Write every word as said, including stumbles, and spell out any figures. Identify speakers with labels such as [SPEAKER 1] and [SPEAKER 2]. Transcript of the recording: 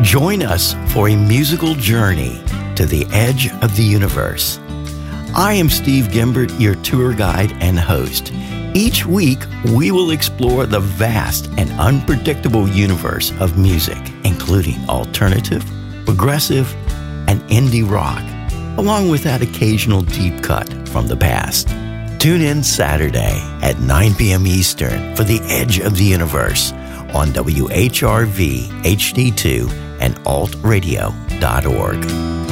[SPEAKER 1] Join us for a musical journey to the edge of the universe. I am Steve Gimbert, your tour guide and host. Each week, we will explore the vast and unpredictable universe of music, including alternative, progressive, and indie rock, along with that occasional deep cut from the past. Tune in Saturday at nine p.m. Eastern for The Edge of the Universe on W H R V H D two and alt radio dot org.